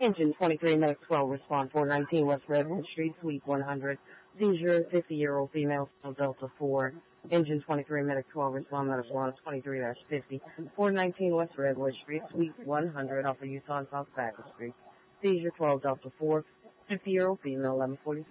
Engine 23 Medic 12, respond 419 West Redwood Street, Suite 100. Seizure, 50-year-old female, Delta 4. Engine 23 Medic 12, respond medical on 23-50. 419 West Redwood Street, Suite 100, off of Utah and South Packer Street. Seizure 12 Delta 4. 50-year-old female, 11:46.